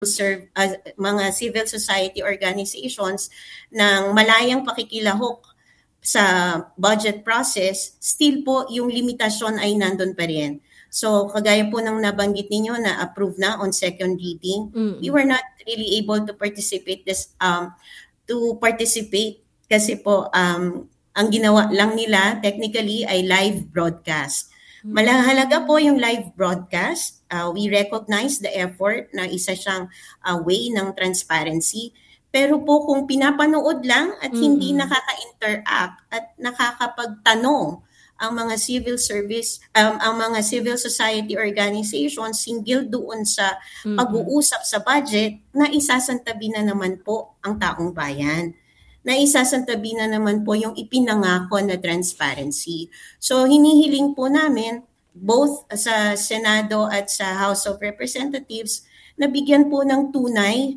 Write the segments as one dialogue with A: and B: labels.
A: mga civil society organizations ng malayang pakikilahok sa budget process, still po yung limitasyon ay nandun pa rin. So kagaya po ng nabanggit ninyo na approve na on second reading, we were not really able to participate kasi po ang ginawa lang nila technically ay live broadcast. Malahalaga po yung live broadcast. We recognize the effort na isa siyang way ng transparency. Pero po kung pinapanood lang at hindi nakaka-interact at nakakapagtanong ang mga ang mga civil society organizations single doon sa pag-uusap sa budget, na isasantabi na naman po ang taong bayan. Na isasantabi na naman po yung ipinangako na transparency. So hinihiling po namin both sa Senado at sa House of Representatives na bigyan po ng tunay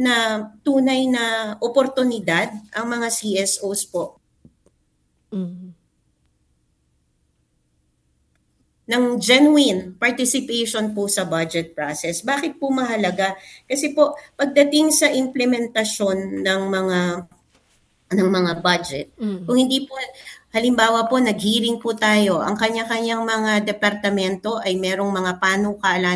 A: na oportunidad ang mga CSOs po. Ng genuine participation po sa budget process. Bakit po mahalaga? Kasi po pagdating sa implementasyon ng mga budget, kung hindi po, halimbawa po nag-hearing po tayo, ang kanya-kanyang mga departamento ay merong mga panukala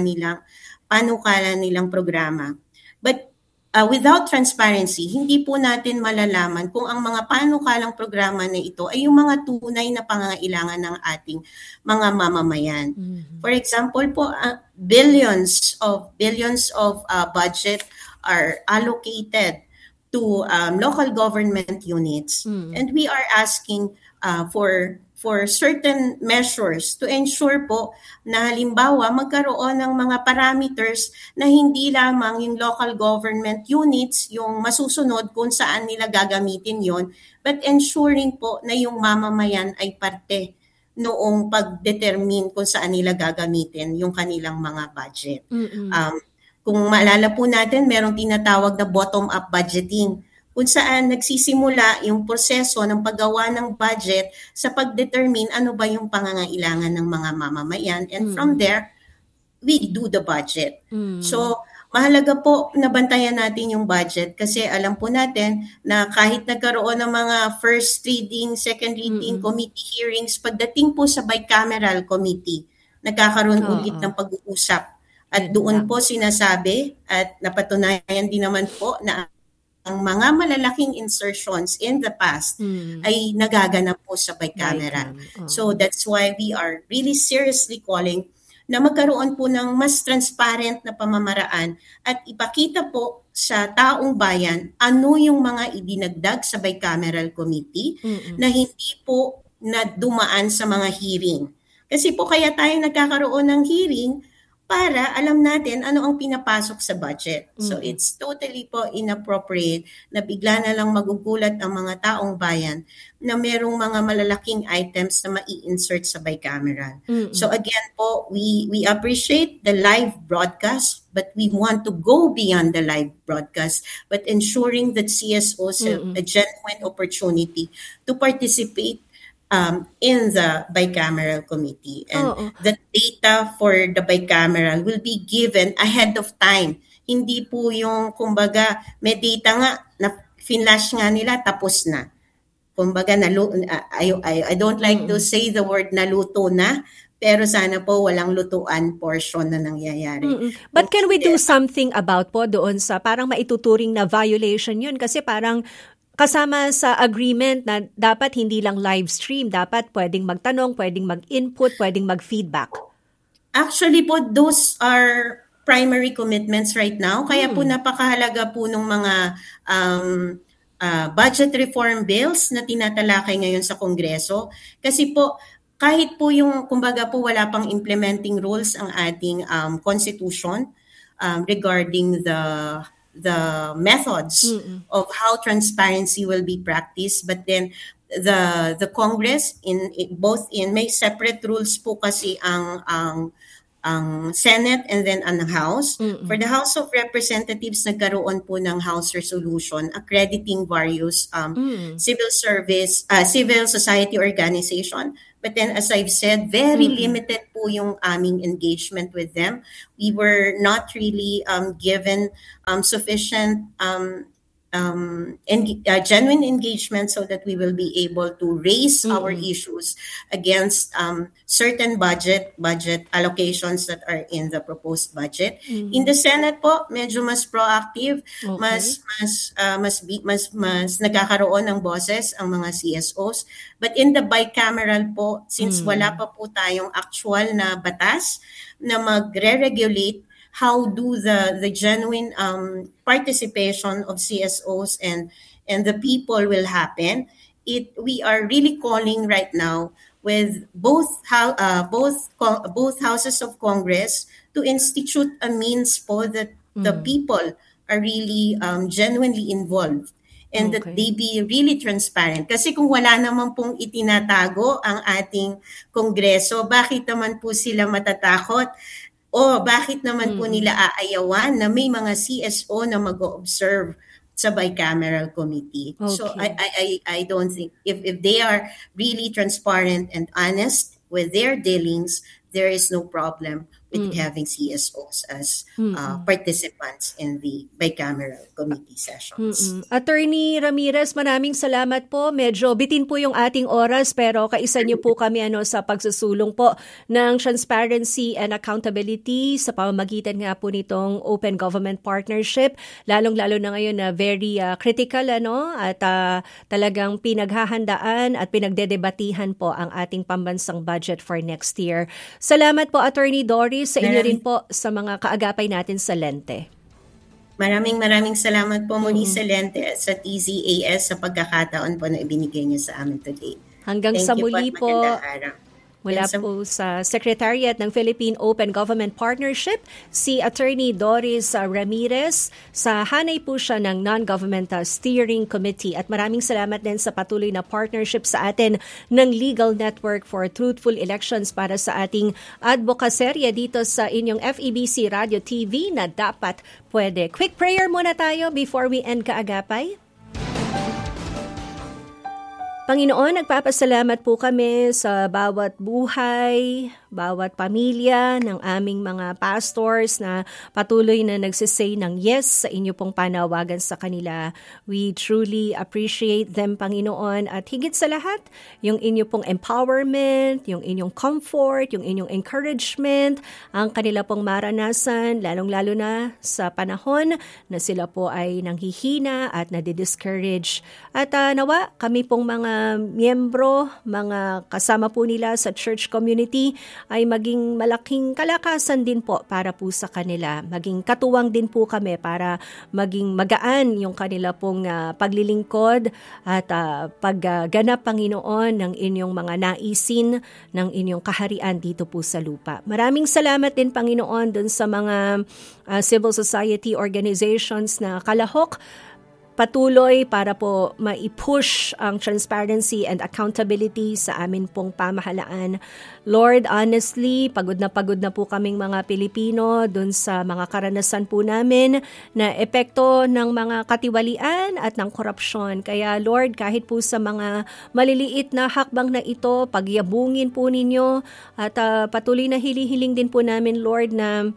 A: nilang programa. But without transparency, hindi po natin malalaman kung ang mga panukalang programa na ito ay yung mga tunay na pangangailangan ng ating mga mamamayan. For example po, billions of budget are allocated to local government units, and we are asking for certain measures to ensure po na halimbawa magkaroon ng mga parameters na hindi lamang yung local government units yung masusunod kung saan nila gagamitin yon, but ensuring po na yung mamamayan ay parte noong pag-determine kung saan nila gagamitin yung kanilang mga budget. Kung maalala po natin, merong tinatawag na bottom-up budgeting, kung saan nagsisimula yung proseso ng paggawa ng budget sa pag-determine ano ba yung pangangailangan ng mga mamamayan. And from there, we do the budget. So, mahalaga po na bantayan natin yung budget kasi alam po natin na kahit nagkaroon ng mga first reading, second reading, committee hearings, pagdating po sa bicameral committee, nagkakaroon ulit ng pag-uusap. At doon po sinasabi at napatunayan din naman po na ang mga malalaking insertions in the past ay nagaganap po sa bicameral. So that's why we are really seriously calling na magkaroon po ng mas transparent na pamamaraan at ipakita po sa taong bayan ano yung mga idinagdag sa bicameral committee na hindi po na dumaan sa mga hearing. Kasi po kaya tayo nagkakaroon ng hearing para alam natin ano ang pinapasok sa budget. So it's totally po inappropriate na bigla na lang magugulat ang mga taong bayan na merong mga malalaking items na mai-insert sa bicameral. So again po, we appreciate the live broadcast, but we want to go beyond the live broadcast, but ensuring that CSOs have a genuine opportunity to participate in the bicameral committee, and the data for the bicameral will be given ahead of time. Hindi po yung kumbaga may data nga na finlash nga nila tapos na. Kumbaga I don't like to say the word naluto na, pero sana po walang lutuan portion na nangyayari.
B: But can we do something about po doon sa parang maituturing na violation yun? Kasi parang kasama sa agreement na dapat hindi lang live stream, dapat pwedeng magtanong, pwedeng mag-input, pwedeng mag-feedback.
A: Actually po, those are primary commitments right now. Kaya po napakahalaga po ng mga budget reform bills na tinatalakay ngayon sa Kongreso. Kasi po, kahit po yung, kumbaga po, wala pang implementing rules ang ating constitution regarding the methods of how transparency will be practiced, but then the Congress both in may separate rules po kasi ang Senate and then ang House. For the House of Representatives, nagkaroon po ng House resolution accrediting various civil society organization But then, as I've said, very limited po yung aming engagement with them. We were not really given sufficient genuine engagement so that we will be able to raise our issues against certain budget allocations that are in the proposed budget. In the Senate po, medyo mas proactive, mas nagkakaroon ng boses ang mga CSOs. But in the bicameral po, since wala pa po tayong actual na batas na magre-regulate how do the genuine participation of CSOs and the people will happen. We are really calling right now with both houses of Congress to institute a means po that the people are really genuinely involved and that they be really transparent. Kasi kung wala naman pong itinatago ang ating Kongreso, bakit naman po sila matatakot? O bakit naman po nila aayawan na may mga CSO na mag-observe sa bicameral committee? So I don't think if they are really transparent and honest with their dealings, there is no problem with having CSOs as participants in the bicameral committee sessions.
B: Attorney Ramirez, maraming salamat po. Medyo bitin po yung ating oras pero kaisa niyo po kami sa pagsusulong po ng transparency and accountability sa pamamagitan nga po nitong Open Government Partnership. Lalong-lalo na ngayon na very critical at talagang pinaghahandaan at pinagdedebatihan po ang ating pambansang budget for next year. Salamat po, Attorney Doris, sa inyo rin po sa mga kaagapay natin sa Lente.
A: Maraming salamat po muli sa Lente at sa TZAS sa pagkakataon po na ibinigay niyo sa amin today.
B: Hanggang sa muli po. Mula po sa Secretariat ng Philippine Open Government Partnership, si Attorney Doris Ramirez. Sa hanay po siya ng Non-Governmental Steering Committee. At maraming salamat din sa patuloy na partnership sa atin ng Legal Network for Truthful Elections para sa ating advocacerya dito sa inyong FEBC Radio TV na dapat pwede. Quick prayer muna tayo before we end kaagapay. Panginoon, nagpapasalamat po kami sa bawat buhay, bawat pamilya ng aming mga pastors na patuloy na nagsisay ng yes sa inyo pong panawagan sa kanila. We truly appreciate them, Panginoon, at higit sa lahat, yung inyo pong empowerment, yung inyong comfort, yung inyong encouragement, ang kanila pong maranasan, lalong-lalo na sa panahon na sila po ay nanghihina at nadidiscourage. At nawa, kami pong mga miyembro, mga kasama po nila sa church community ay maging malaking kalakasan din po para po sa kanila. Maging katuwang din po kami para maging magaan yung kanila pong paglilingkod at pagganap, Panginoon, ng inyong mga naisin ng inyong kaharian dito po sa lupa. Maraming salamat din, Panginoon, dun sa mga civil society organizations na kalahok patuloy para po ma-push ang transparency and accountability sa amin pong pamahalaan. Lord, honestly, pagod na po kaming mga Pilipino dun sa mga karanasan po namin na epekto ng mga katiwalian at ng korupsyon. Kaya Lord, kahit po sa mga maliliit na hakbang na ito, pagyabungin po ninyo at patuloy na hilihiling din po namin, Lord, na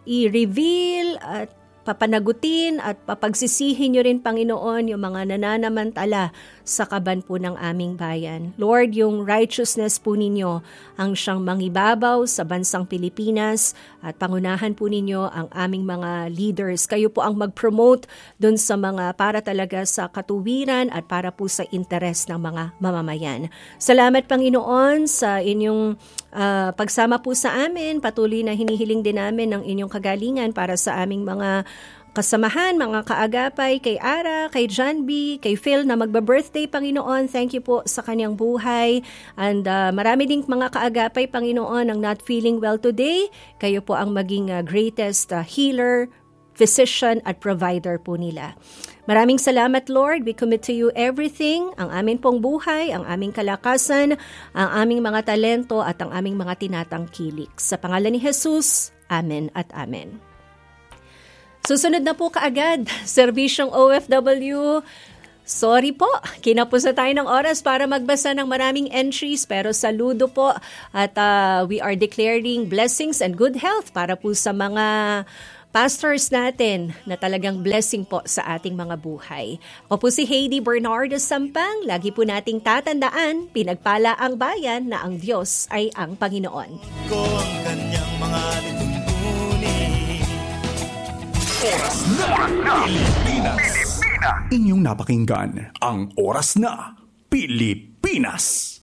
B: i-reveal at papanagutin at papagsisihin nyo rin, Panginoon, yung mga nananamantala sa kaban po ng aming bayan. Lord, yung righteousness po ninyo ang siyang mangibabaw sa bansang Pilipinas at pangunahan po ninyo ang aming mga leaders. Kayo po ang mag-promote dun sa mga para talaga sa katuwiran at para po sa interes ng mga mamamayan. Salamat, Panginoon, sa inyong pagsama po sa amin. Patuloy na hinihiling din namin ng inyong kagalingan para sa aming mga kasamahan, mga kaagapay, kay Ara, kay John B., kay Phil na magba-birthday, Panginoon. Thank you po sa kanyang buhay. And marami ding mga kaagapay, Panginoon, ang not feeling well today. Kayo po ang maging greatest healer, physician at provider po nila. Maraming salamat, Lord. We commit to you everything, ang aming pong buhay, ang aming kalakasan, ang aming mga talento at ang aming mga tinatangkilik. Sa pangalan ni Jesus, Amen at Amen. Susunod na po kaagad, Serbisyong OFW. Sorry po, kinapos na tayo ng oras para magbasa ng maraming entries pero saludo po at we are declaring blessings and good health para po sa mga pastors natin na talagang blessing po sa ating mga buhay. Ako po si Heidi Bernardo Sampang. Lagi po nating tatandaan, pinagpala ang bayan na ang Diyos ay ang Panginoon.
C: Ko ang kanyang mga lituntunin.
D: Oras na Pilipinas. Inyong napakinggan ang Oras na Pilipinas.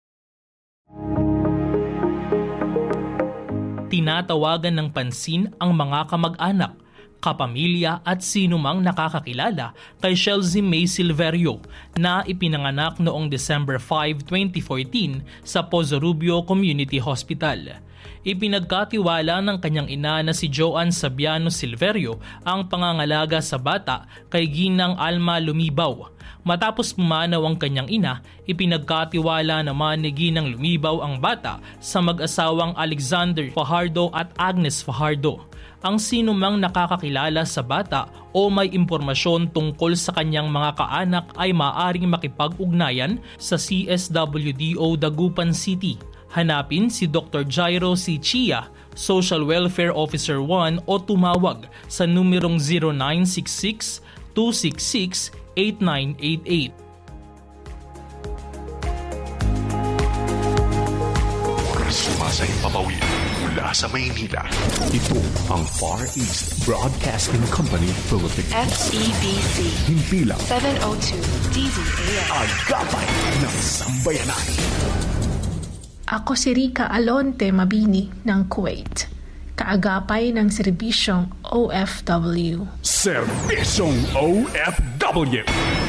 E: Tinatawagan ng pansin ang mga kamag-anak, kapamilya at sinumang nakakakilala kay Chelsea May Silverio na ipinanganak noong December 5, 2014 sa Pozo Rubio Community Hospital. Ipinagkatiwala ng kanyang ina na si Joanne Sabiano Silverio ang pangangalaga sa bata kay Ginang Alma Lumibaw. Matapos pumanaw ang kanyang ina, ipinagkatiwala naman ni Ginang Lumibaw ang bata sa mag-asawang Alexander Fajardo at Agnes Fajardo. Ang sinumang nakakakilala sa bata o may impormasyon tungkol sa kanyang mga kaanak ay maaaring makipag-ugnayan sa CSWDO Dagupan City. Hanapin si Dr. Jairo C. Chia, Social Welfare Officer 1 o tumawag sa numerong 0966-266-8988.
D: Sumasay papawid mula sa Maynila. Ito ang Far East Broadcasting Company Philippines.
F: FEBC.
D: Himpilang
F: 702 DZAM.
D: Agapay ng Sambayanan.
G: Ako si Rica Alonte Mabini ng Kuwait. Kaagapay ng serbisyong OFW.
D: Serbisyong OFW.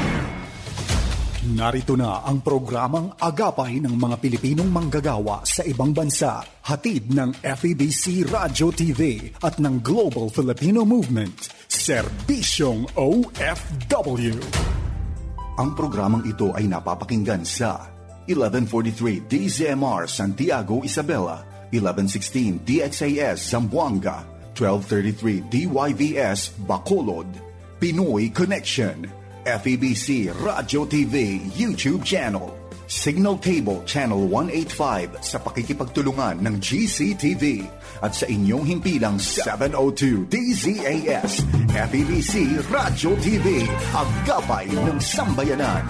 D: Narito na ang programang Agapay ng mga Pilipinong manggagawa sa ibang bansa. Hatid ng FEBC Radio TV at ng Global Filipino Movement. Serbisyong OFW. Ang programang ito ay napapakinggan sa 1143 DZMR Santiago, Isabela, 1116 DXAS Zamboanga, 1233 DYVS Bacolod, Pinoy Connection, FEBC Radio TV YouTube channel, Signal Cable Channel 185 sa pakikipagtulungan ng GCTV at sa inyong himpilang 702 DZAS FEBC Radio TV, Agapay ng Sambayanan.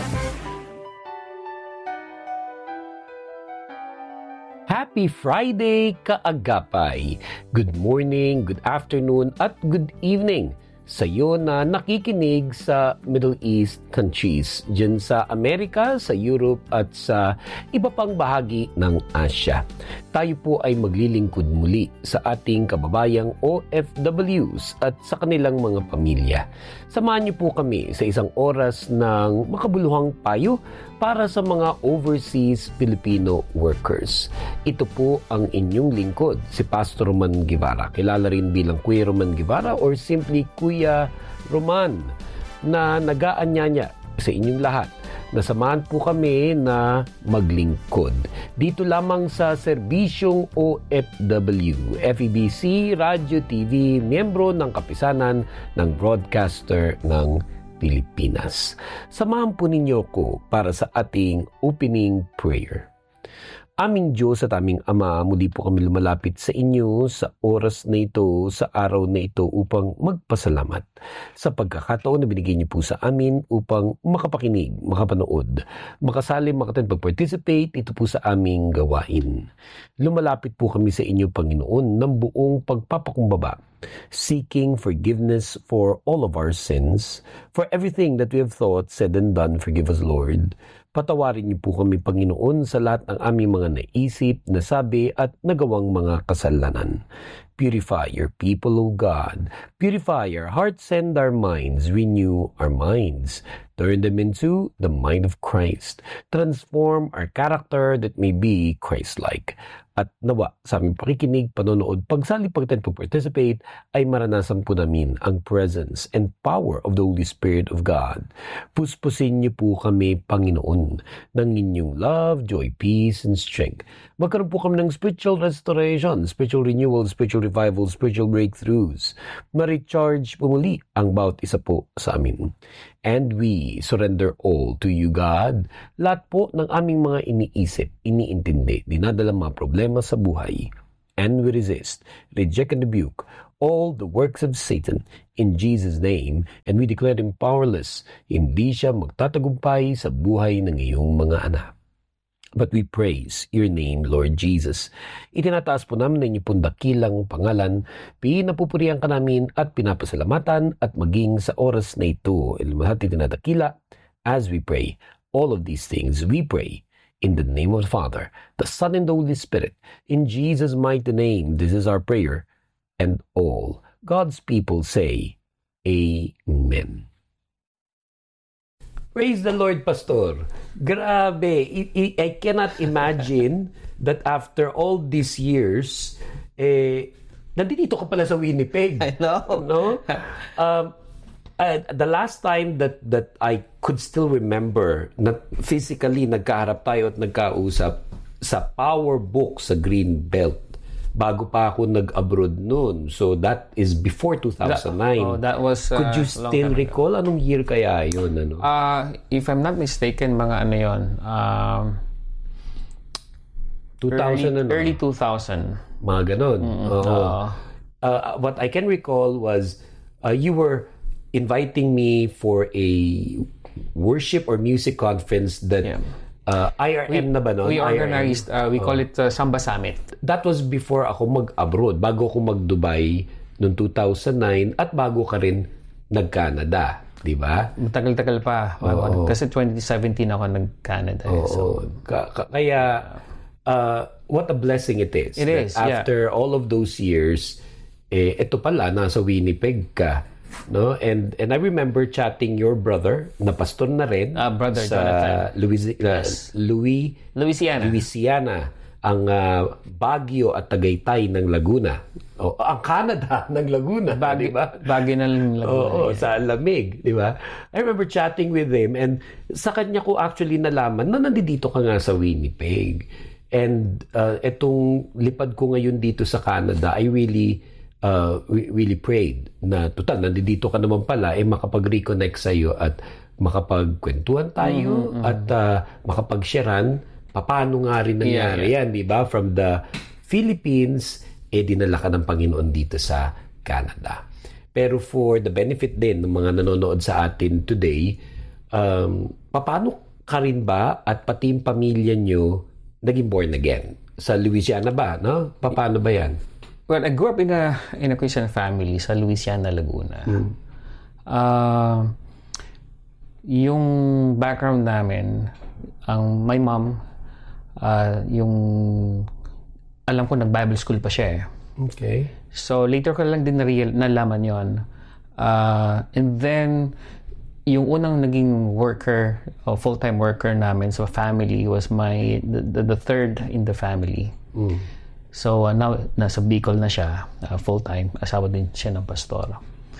H: Happy Friday, kaagapay! Good morning, good afternoon, at good evening sa iyo na nakikinig sa Middle East countries, dyan sa Amerika, sa Europe, at sa iba pang bahagi ng Asia. Tayo po ay maglilingkod muli sa ating kababayang OFWs at sa kanilang mga pamilya. Samahan niyo po kami sa isang oras ng makabuluhang payo para sa mga overseas Filipino workers. Ito po ang inyong lingkod, si Pastor Roman Guevara. Kilala rin bilang Kuya Roman Guevara or simply Kuya Roman, na nag-aanyaya sa inyong lahat. Nasamahan po kami na maglingkod dito lamang sa Serbisyong OFW, FEBC Radio TV, miyembro ng kapisanan ng broadcaster ng Pilipinas. Samahan po ninyo ko para sa ating opening prayer. Aming Diyos at aming Ama, muli po kami lumalapit sa inyo sa oras na ito, sa araw na ito upang magpasalamat sa pagkakataon na binigay niyo po sa amin upang makapakinig, makapanood, makasali, makapag-participate ito po sa aming gawain. Lumalapit po kami sa inyo, Panginoon, ng buong pagpapakumbaba, seeking forgiveness for all of our sins, for everything that we have thought, said, and done. Forgive us, Lord. Patawarin niyo po kami, Panginoon, sa lahat ng aming mga naisip, nasabi at nagawang mga kasalanan. Purify your people, O God. Purify our hearts and our minds. Renew our minds. Turn them into the mind of Christ. Transform our character that may be Christ-like. At nawa sa aming pakikinig, panonood, pagsali, pag-participate, ay maranasan po namin ang presence and power of the Holy Spirit of God. Puspusin niyo po kami, Panginoon, ng inyong love, joy, peace, and strength. Magkaroon po kami ng spiritual restoration, spiritual renewal, spiritual revival, spiritual breakthroughs. Ma-recharge po muli ang bawat isa po sa amin. And we surrender all to you, God. Lahat po ng aming mga iniisip, iniintindi, dinadala mga problema sa buhay. And we resist, reject and rebuke all the works of Satan in Jesus' name. And we declare him powerless. Hindi siya magtatagumpay sa buhay ng iyong mga anak. But we praise your name, Lord Jesus. Itinataas po namin ang inyong dakilang pangalan, pinapupurihan ka namin at pinapasalamatan at maging sa oras na ito, lahat itinadakila as we pray. All of these things we pray in the name of the Father, the Son, and the Holy Spirit. In Jesus' mighty name, this is our prayer. And all God's people say, Amen. Praise the Lord, Pastor. Grabe. I cannot imagine that after all these years, nandito ka pala sa Winnipeg.
I: I know.
H: No? The last time that I could still remember na physically nagkaharap tayo at nagkausap sa Power Book sa Greenbelt. Bago pa ako nag-abroad noon. So that is before 2009.
I: That was
H: could you still recall? Anong year kaya yun? Ano?
I: If I'm not mistaken, mga ano yun,
H: 2000
I: early 2000.
H: Mga ganon. What I can recall was you were inviting me for a worship or music conference that IRM na ba nun?
I: We organized, we call it Samba Summit.
H: That was before ako mag-abroad, bago ako mag-Dubai noong 2009 at bago ka rin nag-Canada, di ba?
I: Matagal-tagal pa. Kasi 2017 ako nag-Canada. So,
H: kaya, what a blessing it is.
I: It is,
H: after all of those years, ito pala, nasa Winnipeg ka. No, and I remember chatting your brother na pastor na rin
I: brother
H: sa Louisiana, ang Baguio at Tagaytay ng Laguna. Ang Canada ng Laguna, di ba?
I: Baguio ng Laguna.
H: Sa lamig, di ba? I remember chatting with him and sa kanya ko actually nalaman na nandito ka nga sa Winnipeg. And etong lipad ko ngayon dito sa Canada, I really prayed na total, nandito ka naman pala, makapag-reconnect sa'yo at makapagkwentuhan tayo at makapag-sharean paano nga rin nangyari yan, di ba? From the Philippines, dinala ka ng Panginoon dito sa Canada. Pero for the benefit din ng mga nanonood sa atin today, paano ka rin ba at pati yung pamilya nyo naging born again? Sa Louisiana ba? No? Paano ba yan?
I: Well, I grew up in a Christian family sa Louisiana, Laguna. Yung background namin, my mom, yung alam ko nag-Bible school pa siya.
H: Okay.
I: So later ko lang din nalaman yon. And then yung unang naging worker o full-time worker namin sa family was the third in the family. So now nasa Bicol na siya, full-time, asawa din siya ng pastor.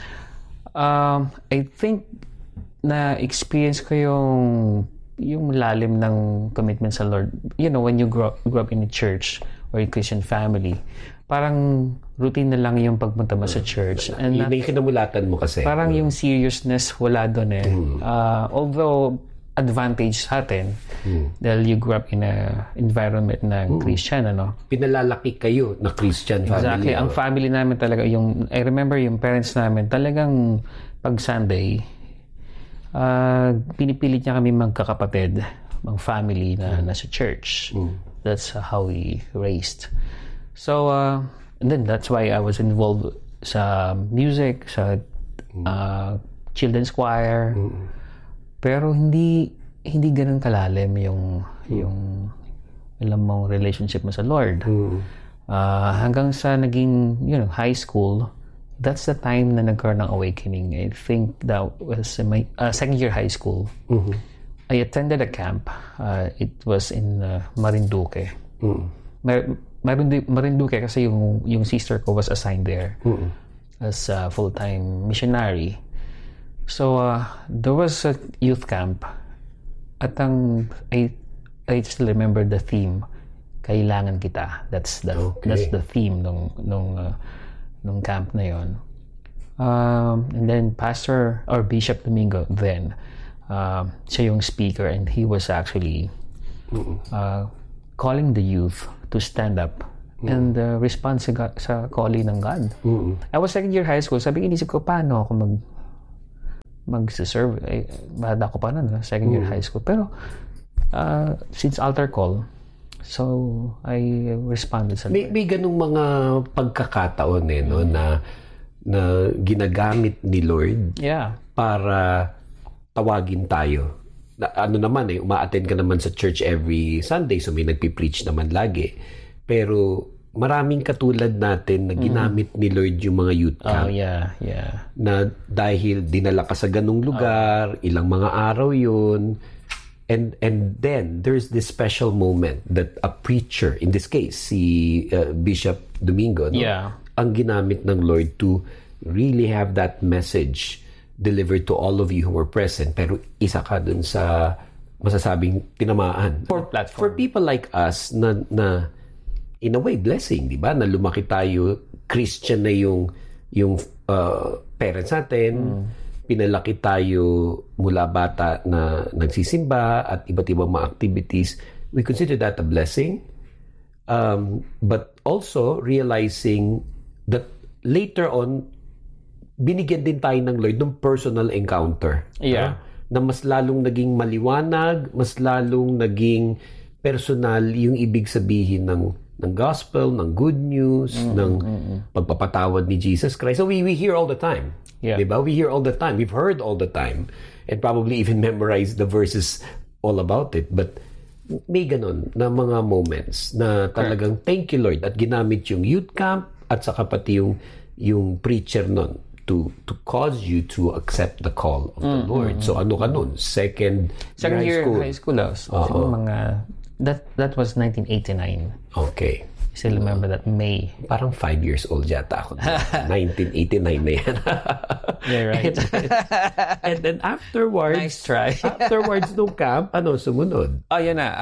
I: I think na experience ko yung lalim ng commitment sa Lord. You know, when you grew up in a church or a Christian family, parang routine na lang yung pagpunta mo sa church. And
H: yung kinamulatan mo kasi.
I: Parang yung seriousness wala doon eh. Although advantage sa atin dahil you grew up in a environment na Christian, ano?
H: Pinalalaki kayo na Christian family.
I: Exactly. Ang family namin talaga, I remember yung parents namin, talagang pag Sunday, pinipilit niya kami magkakapatid, mga family na nasa church. That's how we raised. So, and then that's why I was involved sa music, sa children's choir. Pero hindi ganun kalalim yung alam mong relationship mo sa Lord. Hanggang sa naging high school, that's the time na nagkaroon ng awakening. I think that was in my second year high school. I attended a camp. It was in Marinduque. Marinduque kasi yung sister ko was assigned there as a full-time missionary. So there was a youth camp at I still remember the theme, kailangan kita. That's the theme nung camp na yon. And then Pastor or Bishop Domingo then siya yung speaker, and he was actually calling the youth to stand up and respond sa calling ng God. I was second year high school. Sabi ko, inisip ko, paano ako mag-serve? Bata ko pa nun, second year high school. Pero since altar call, so I responded sa
H: may ganung mga pagkakataon no, na ginagamit ni Lord para tawagin tayo. Ano naman uma-attend ka naman sa church every Sunday, so may nagpi-preach naman lagi. Pero maraming katulad natin na ginamit ni Lord yung mga youth camp. Na dahil dinala ka sa ganung lugar, ilang mga araw yun, and then there's this special moment that a preacher, in this case si Bishop Domingo, ang ginamit ng Lord to really have that message delivered to all of you who were present, pero isa ka dun sa masasabing tinamaan. For people like us na in a way blessing, di ba? Na lumaki tayo, Christian na yung parents natin, pinalaki tayo mula bata na nagsisimba at iba't ibang mga activities. We consider that a blessing. But also realizing that later on, binigyan din tayo ng Lord ng personal encounter. Na mas lalong naging maliwanag, mas lalong naging personal yung ibig sabihin ng gospel, ng good news, ng pagpapatawad ni Jesus Christ. So we hear all the time. Diba? We hear all the time. We've heard all the time. And probably even memorized the verses all about it. But may ganun na mga moments na talagang thank you Lord at ginamit yung youth camp at saka pati yung preacher nun to cause you to accept the call of the Lord. So ano ka nun? Second year high school.
I: So mga that was 1989.
H: Okay.
I: I still remember that May.
H: Parang 5 years old yata ako. 1989 na yan.
I: Yeah, right.
H: And then afterwards,
I: nice try.
H: Afterwards nung camp, ano sumunod?
I: Oh, yan na.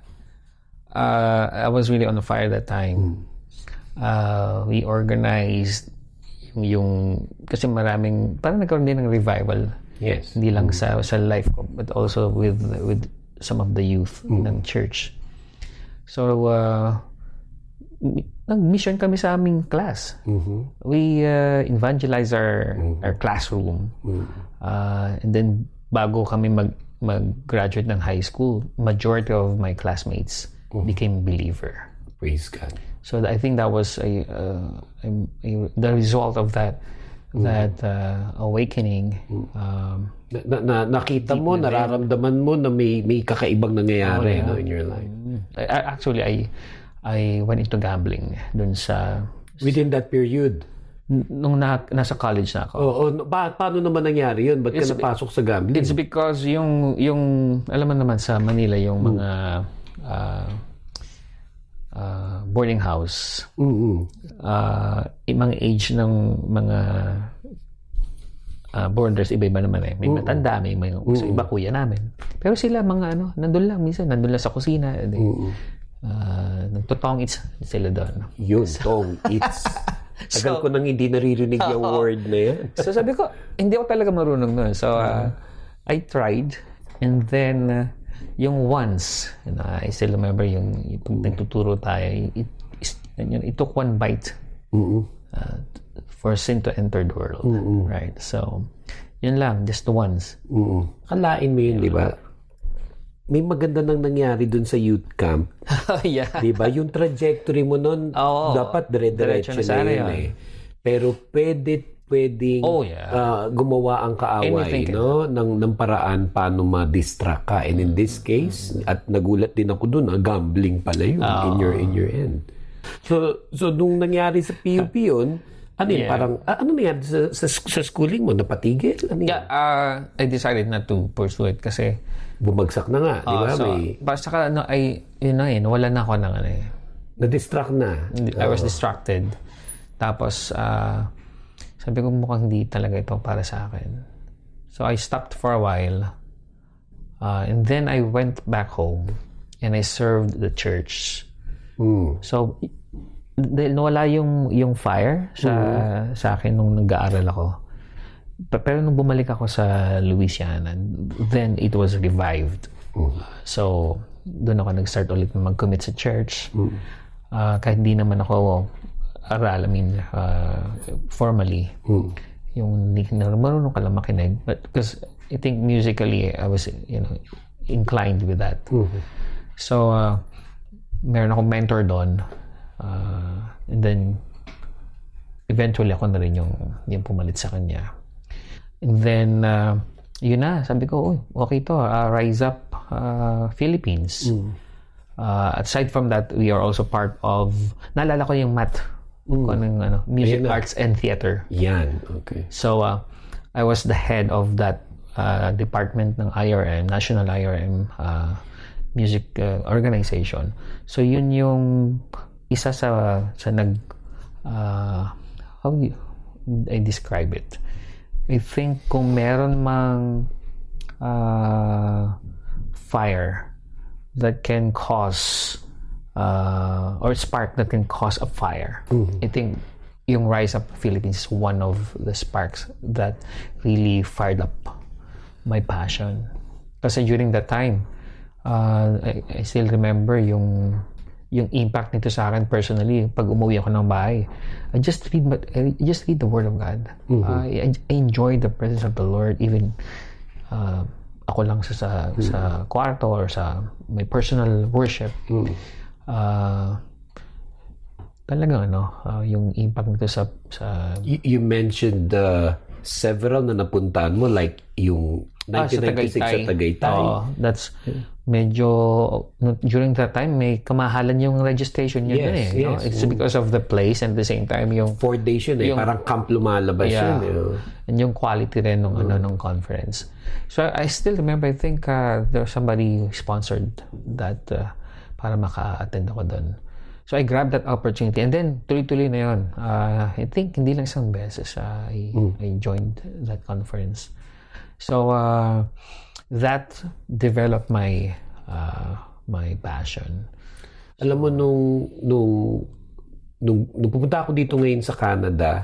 I: I was really on fire that time. We organized kasi maraming parang nagkaroon din ng revival.
H: Yes.
I: Hindi lang sa life ko, but also with some of the youth ng church. So nag-mission kami sa aming class. We evangelize our classroom. And then bago kami mag-graduate ng high school, majority of my classmates became believer.
H: Praise God.
I: So I think that was the result of that awakening.
H: Nakita mo, nararamdaman mo na may kakaibang nangyayari in your life.
I: Actually, I went into gambling dun sa
H: within that period.
I: Nung nasa college na ako.
H: Paano naman nangyari yun? Ba't ka napasok sa gambling?
I: It's because yung alam mo naman sa Manila yung mga boarding house. Mga age ng mga boarders iba-iba naman may matanda, may so iba kuya namin. Pero sila mga nandun lang sa kusina. Nagtotong eats sila doon.
H: Yun, tong eats. Tagal ko nang hindi naririnig yung word na yan.
I: So sabi ko, hindi ako talaga marunong nun. So I tried, and then yung once, I still remember yung pag nagtuturo tayo, it took one bite for sin to enter the world. Right? So, yun lang, just once.
H: Kalain mo yun, di ba? May maganda nang nangyari dun sa youth camp. Di ba? Yung trajectory mo nun, dapat dire-diretso na yun. Pero pwedeng gumawa ang kaaway ng paraan paano ma-distract ka. And in this case, at nagulat din ako dun, gambling pala yun in your end. So nung nangyari sa PUP yun, parang ano nangyari sa schooling mo? Napatigil?
I: I decided not to pursue it kasi
H: bumagsak na nga, di ba?
I: Saka nawala na ako ng
H: Na-distract na.
I: I was distracted. Tapos, sabi ko mukhang hindi talaga ito para sa akin. So, I stopped for a while. And then, I went back home and I served the church. So, nawala yung fire sa akin nung nag-aaral ako. Pero nung bumalik ako sa Louisiana, then it was revived. So, doon ako nag-start ulit na mag-commit sa church. Kahit hindi naman ako aral, formally. Yung marunong ka lang makinig. But because I think musically, I was, inclined with that. So, meron akong mentor doon. And then, eventually ako na rin yung pumalit sa kanya. And then, yun na, sabi ko, okay to, Rise Up Philippines. Aside from that, we are also part of, naalala ko yung MAT, Music, Arts, and Theater.
H: Yan, okay.
I: So, I was the head of that department ng IRM, National IRM Music Organization. So, yun yung isa sa how do I describe it? I think kung meron mang fire that can cause or spark that can cause a fire, I think yung Rise Up Philippines is one of the sparks that really fired up my passion. Kasi during that time, I still remember yung impact nito sa akin personally. Pag umuwi ako ng bahay, I just read the Word of God. I enjoy the presence of the Lord, even ako lang sa kwarto or sa my personal worship. Talagang yung impact nito sa
H: You mentioned several na napuntahan mo, like yung 1996 sa Tagaytay.
I: That's medyo during that time may kamahalan yung registration yun.
H: Yes.
I: It's because of the place and at the same time yung
H: 4 days yun parang camp lumalabas yun.
I: And yung quality rin nung conference. So I still remember, I think there was somebody who sponsored that para maka-attend ako doon. So I grabbed that opportunity and then tuloy-tuloy na yun. I think hindi lang isang beses I joined that conference. So that developed my passion.
H: Alam mo nung pupunta ako dito ngayon sa Canada,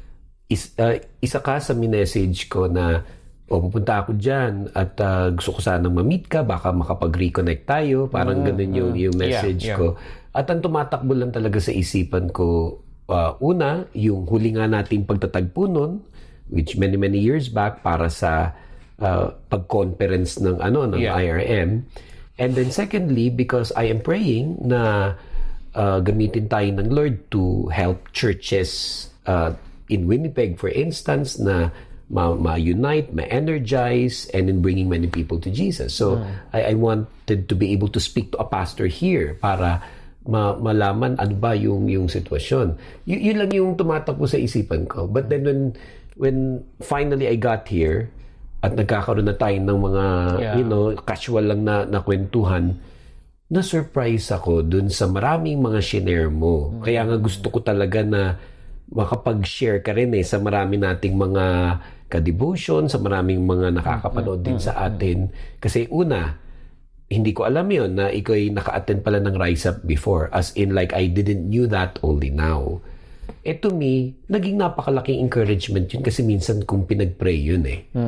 H: isa ka sa minessage ko na pupunta ako dyan at gusto ko sanang ma-meet ka, baka makapag-reconnect tayo, parang ganun yung message ko. At ang tumatakbo lang talaga sa isipan ko, una, yung huli nga nating pagtatagpo nun, which many years back para sa pag-conference ng IRM. And then secondly, because I am praying na gamitin tayo ng Lord to help churches in Winnipeg, for instance, na ma-unite, ma-energize, and in bringing many people to Jesus. So, I wanted to be able to speak to a pastor here para malaman ano ba yung sitwasyon. Yun lang yung tumatakbo sa isipan ko. But then when finally I got here at nagkakaroon na tayo ng mga casual lang na kwentuhan, na-surprise ako dun sa maraming mga shinare mo. Kaya nga gusto ko talaga na makapag-share ka rin sa marami nating mga ka-devotion, sa maraming mga nakakapanood din sa atin. Kasi una, hindi ko alam yun na ikaw ay naka-attend pala ng Rise Up before. As in, like, I didn't knew that only now. To me, naging napakalaking encouragement yun kasi minsan kung pinag-pray yun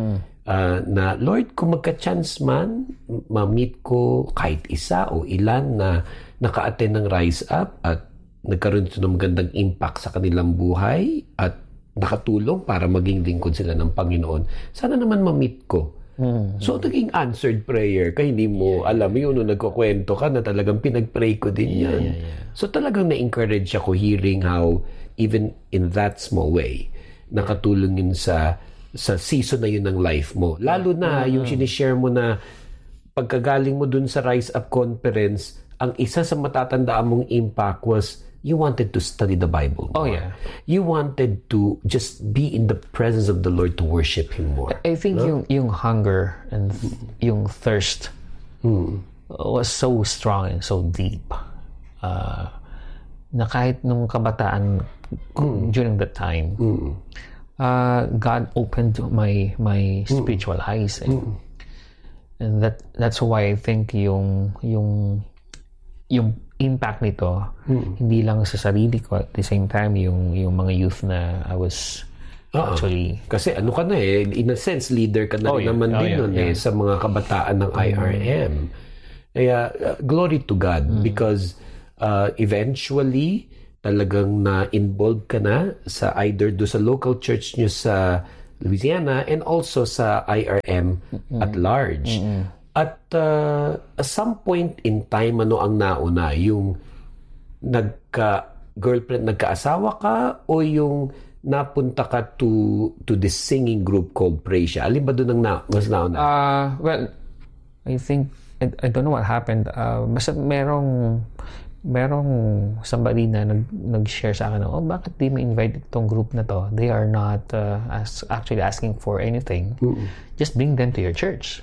H: na, Lord, kung magka-chance man, ma-meet ko kahit isa o ilan na naka-attend ng Rise Up at nagkaroon ito ng magandang impact sa kanilang buhay at nakatulong para maging lingkod sila ng Panginoon, sana naman ma-meet ko. So, naging answered prayer ka. Hindi mo alam yun nung nagkukwento ka na talagang pinag-pray ko din yan. So, talagang na-encourage ako hearing how even in that small way, nakatulong yun sa season na yun ng life mo. Lalo na yung sinishare mo na pagkagaling mo dun sa Rise Up Conference, ang isa sa matatandaan mong impact was you wanted to study the Bible more. You wanted to just be in the presence of the Lord to worship Him more.
I: I think yung hunger and yung thirst was so strong and so deep. na kahit nung kabataan during that time, God opened my spiritual eyes, and that's why I think yung impact nito hindi lang sa sarili ko, at the same time yung mga youth na I was actually,
H: kasi ano ka na in a sense leader ka na rin naman din nun sa mga kabataan ng IRM. Kaya glory to God, because eventually talagang na-involved ka na sa either do sa local church nyo sa Louisiana and also sa IRM at large. At some point in time, ano ang nauna? Yung nagka-girlfriend, nagka-asawa ka, o yung napunta ka to this singing group called Praise? Alin ba doon ang mas nauna?
I: Well, I think, I don't know what happened. Basta merong somebody na nag-share sa akin, bakit di mo invite itong group na to? They are not actually asking for anything. Just bring them to your church.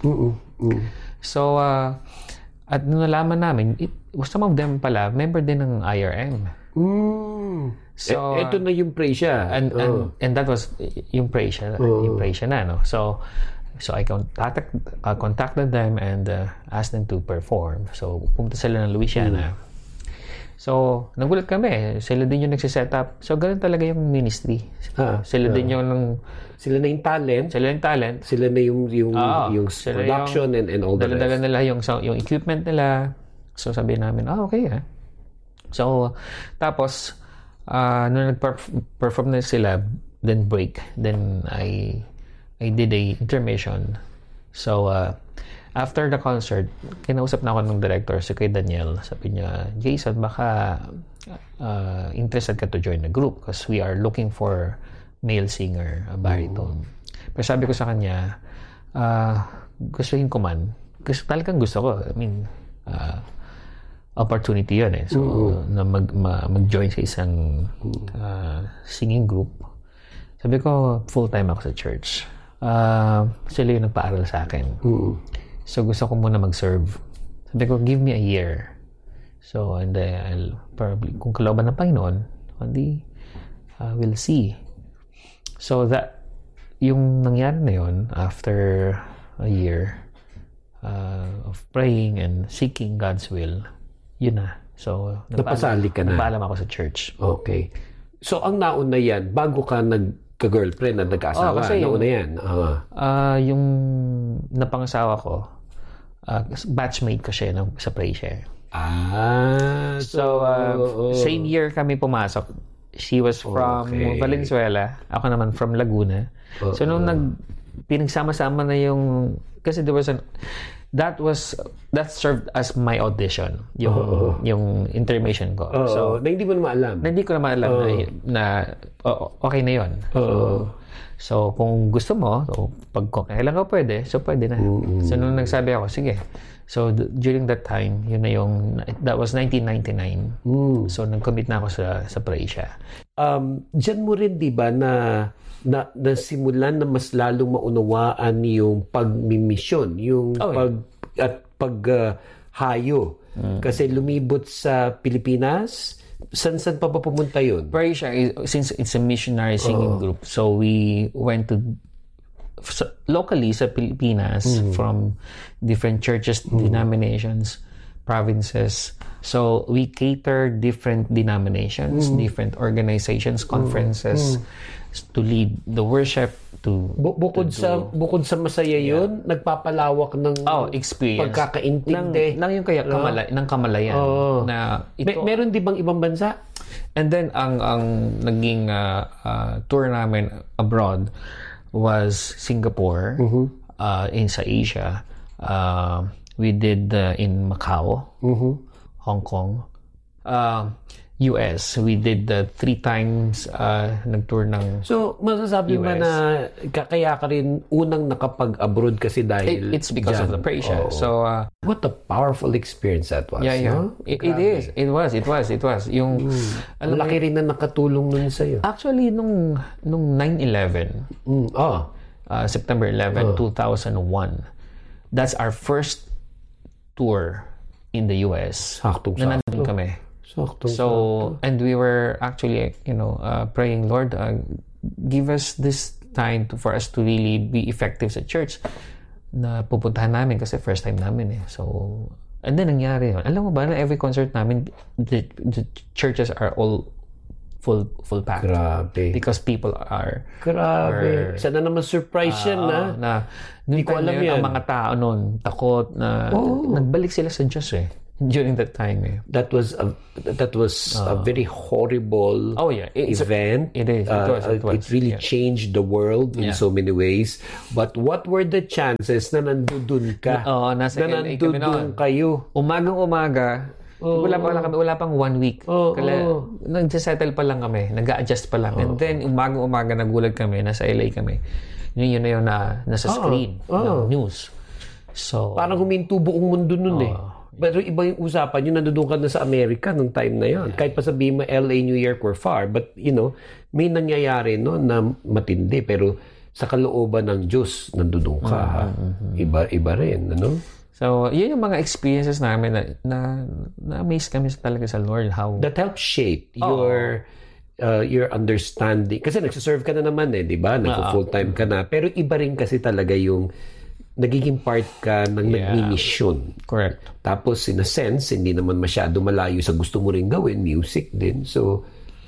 I: So, at nung nalaman namin, some of them pala, member din ng IRM. So,
H: ito na yung Praise.
I: And that was yung Praise na, no? So I contacted them and asked them to perform. So, pumunta sila ng Louisiana. So, nagulat kami. Sila din yung nagsiset up. So, ganun talaga yung ministry. Sila din yung
H: sila na yung talent. Sila na yung production and all the rest.
I: Dala nila yung equipment nila. So, sabi namin, okay. So, tapos, nung nag-perform na sila, then break. Then, I did a intermission. So, after the concert, kinausap na ako ng director, si kay Daniel. Sabi niya, Jason, baka interested ka to join the group because we are looking for male singer, a baritone. Pero sabi ko sa kanya, gustuhin ko man. Kasi talagang gusto ko. I mean, opportunity yun So, na mag-join sa isang singing group. Sabi ko, full-time ako sa church. Sila yung nagpaaral sa akin. So, gusto ko muna mag-serve. Sabi ko, give me a year. So, and then I'll probably, kung kalooban ng Panginoon, we'll see. So, that, yung nangyari na yun, after a year of praying and seeking God's will, yun na. So,
H: napasali ka na.
I: Napaalam ako sa church.
H: Okay. So, ang nauna yan, bago ka nagka-girlfriend at nagka-asawa, nauna yan?
I: Yung napangasawa ko, batchmate ko siya sa Praise. So, same year kami pumasok. She was from Valenzuela. Ako naman from Laguna. So, nung pinagsama-sama na yung... Kasi there was that served as my audition. Yung intermission ko. So,
H: na hindi mo naman alam.
I: Na hindi ko naman alam na okay na yun. So, kung gusto mo, pag kailan ka pwede, so pwede na. So, nung nagsabi ako, sige. So, during that time, that was 1999. So, nag-commit na ako sa Praise.
H: Diyan mo rin, di ba, na simulan na mas lalong maunawaan yung pagmimisyon, yung paghayo. Kasi lumibot sa Pilipinas, San pa ba pumunta yun?
I: Praise, since it's a missionary singing group, so we went to locally sa Pilipinas from different churches, denominations, provinces. So we cater different denominations, different organizations, conferences to lead the worship.
H: Bukod sa masaya yun, nagpapalawak ng
I: experience,
H: pagkakaintindi
I: ng kamalayan na ito. Meron
H: di bang ibang bansa?
I: And then ang naging tour namin abroad was Singapore, in sa Asia. We did in Macau, Hong Kong, US. We did 3 times nag-tour ng
H: So, masasabi mo na kaya ka rin unang nakapag-abroad kasi dahil
I: it's because of the Praise. So,
H: what a powerful experience that was.
I: No? It is. It was. Yung
H: malaki rin na nakatulong nun sa'yo.
I: Actually, nung 9/11, September 11, 2001, that's our first tour in the US.
H: Saktong
I: na nandun kami. So, and we were actually, praying, Lord, give us this time for us to really be effective sa church na pupuntahan namin kasi first time namin eh. So, and then nangyari yun. Alam mo ba na every concert namin, the churches are all full packed.
H: Grabe.
I: Because people are...
H: Grabe. Sana naman surprise yan na
I: hindi
H: ko alam yan.
I: Ang mga tao noon, takot na nagbalik sila sa Diyos eh. During that time eh.
H: That was a very horrible event.
I: It is. It was.
H: It really changed the world in so many ways. But what were the chances na nandun ka?
I: Nasa LA kami noon.
H: Kayo.
I: Umaga. Wala pang 1 week. Nag-settle pa lang kami. Nag-a-adjust pa lang. And then, umaga nagulat kami. Nasa LA kami. Yun na yun nasa screen ng news. So,
H: parang huminto buong mundo nun eh. Pero iba yung usapan yun. Nandun ka na sa Amerika nung time na yun. Kahit pa sabihin mo LA, New York were far. But, may nangyayari no na matindi. Pero sa kalooban ng Diyos, nandun ka. Iba rin.
I: So, yun yung mga experiences namin na na-amaze kami talaga sa Lord. How
H: that helps shape your understanding. Kasi nagsiserve ka na naman di ba? Nag-full-time ka na. Pero iba rin kasi talaga yung nagiging part ka ng nagmi-mission.
I: Correct.
H: Tapos, in a sense, hindi naman masyado malayo sa gusto mo rin gawin. Music din. So,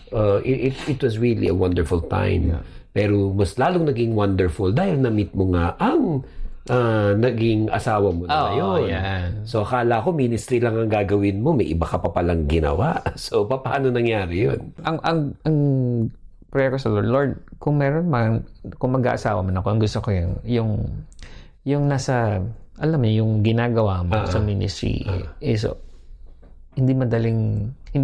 H: it was really a wonderful time. Yeah. Pero mas lalong naging wonderful dahil na-meet mo nga ang naging asawa mo na ngayon. So, akala ko ministry lang ang gagawin mo. May iba ka pa palang ginawa. So, paano nangyari yun?
I: Ang prayer ko sa Lord, kung meron man, kung mag-aasawa man ako, ang gusto ko yung nasa, alam mo, yung ginagawa mo sa ministry is hindi madaling,